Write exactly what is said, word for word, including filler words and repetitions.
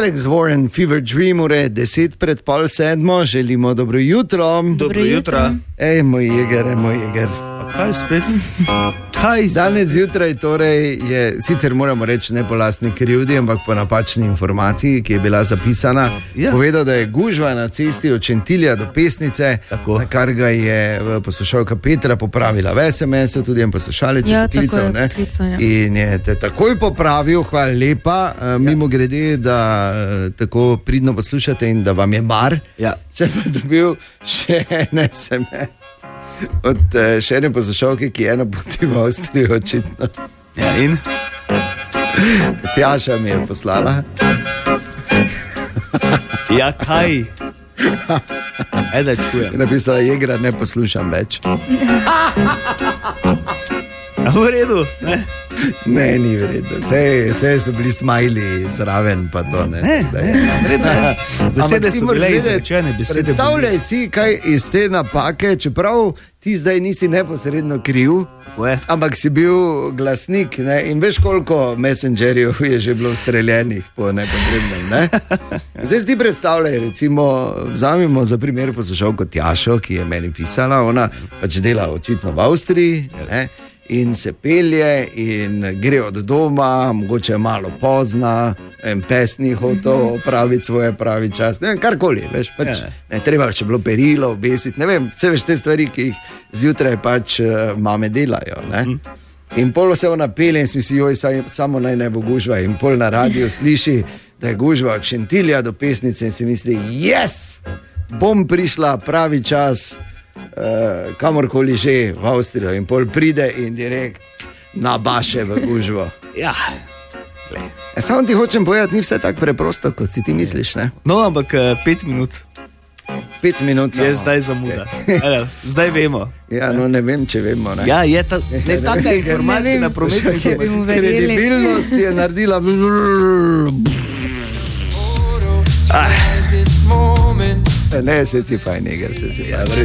Alex Warren, Fever Dream, ure deset pred pol sedmo, želimo dobro jutro. Dobro jutro. Ej, moj jeger, moj jeger. Kaj spet? Kaj z... Danes zjutraj torej je, sicer moramo reči ne po lastni krivdi, ampak po napačni informaciji, ki je bila zapisana, ja. Povedal, da je gužva na cesti od Šentilja do Pesnice, tako. Na kar ga je poslušalka Petra popravila v es em esu, tudi en poslušalec je Ja, poklical, tako je ne? poklical, ja. In je te takoj popravil, hvala lepa, ja. Mimo grede, da tako pridno poslušate in da vam je mar, ja. Sem pa dobil še en es em es. Od uh, še ene poslušalke, ki je na poti v Avstrijo, očitno. Ja, in? Tjaša mi je poslala. Ja, kaj? Ede, čujem. Je napisala, jegra, ne poslušam več. A v redu, ne? Ne, ni v redu. Vse so bili smajli zraven, pa to ne. Ne, ne, v redu. Besede so bile izrečene, besede. Predstavljaj si, kaj iz te napake, čeprav ti zdaj nisi neposredno kriv, ampak si bil glasnik, ne? In veš, koliko messengerjev je že bilo streljenih po nepotrebnem, ne? Zdaj ti predstavljaj, recimo, vzamemo za primer poslušalko Tjašo, ki je meni pisala, ona pač dela očitno v Avstriji, ne? In se pelje in gre od doma, mogoče je malo pozna, en pes ni hotel opraviti svoje pravi čas, ne vem, karkoli, veš, pač, ne, treba še bilo perilo obesiti, ne vem, vse veš te stvari, ki jih zjutraj pač uh, mame delajo, ne. In pol se ona pelje in smisli, joj, saj, samo naj ne bo gužva, in pol na radiju sliši, da je gužva od Šentilja do Pesnice in si misli, yes, bom prišla pravi čas, Uh, kamorkoli že v Avstrijo, in pol pride in direkt nabaše v gužvo. Ja. Ja, samo ti hočem povedati, ni vse tako preprosto, kot si ti misliš, ne? No, ampak uh, pet minut. Pet minut je zdaj zamuda. Okay. Zdaj vemo. Ja, no ne vem, če vemo, ne? Ja, je ta, ne, taka informacija na prometni informacijski. Kredibilnost je naredila ah. Ne, se si fajn, neger, se si fajn.